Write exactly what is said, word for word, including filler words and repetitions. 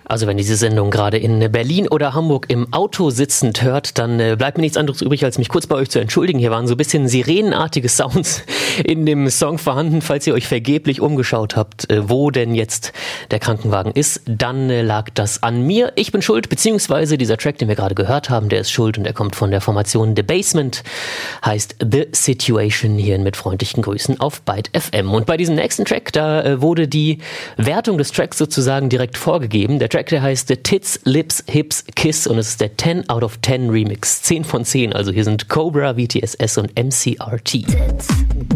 Also wenn diese Sendung gerade in Berlin oder Hamburg im Auto sitzend hört, dann äh, bleibt mir nichts anderes übrig, als mich kurz bei euch zu entschuldigen. Hier waren so ein bisschen sirenenartige Sounds in dem Song vorhanden. Falls ihr euch vergeblich umgeschaut habt, äh, wo denn jetzt der Krankenwagen ist, dann äh, lag das an mir. Ich bin schuld, beziehungsweise dieser Track, den wir gerade gehört haben, der ist schuld und der kommt von der Formation The Basement, heißt The Situation, hier mit freundlichen Grüßen auf Byte F M. Und bei diesem nächsten Track, da äh, wurde die Wertung des Tracks sozusagen direkt vorgegeben. Der Track, der heißt Tits, Lips, Hips, Kiss und es ist der ten out of ten Remix. zehn von zehn, also hier sind Cobra, V T S S und M C R T.